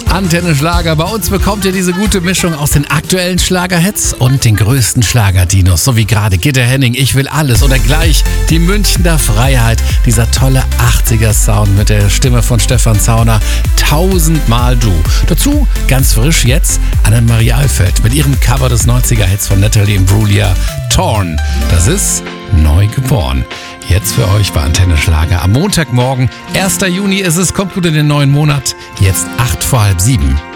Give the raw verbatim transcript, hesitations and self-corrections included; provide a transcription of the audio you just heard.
Antenne Schlager. Bei uns bekommt ihr diese gute Mischung aus den aktuellen Schlagerhits und den größten Schlagerdinos. So wie gerade Gitte Henning, Ich will alles. Oder gleich die Münchner Freiheit. Dieser tolle achtziger-Sound mit der Stimme von Stefan Zauner. Tausendmal du. Dazu ganz frisch jetzt Annemarie Alfeld mit ihrem Cover des neunziger-Hits von Natalie Imbruglia. Torn. Das ist Neu geboren. Jetzt für euch bei Antenne Schlager am Montagmorgen. erster Juni ist es, kommt gut in den neuen Monat. Jetzt acht vor halb sieben.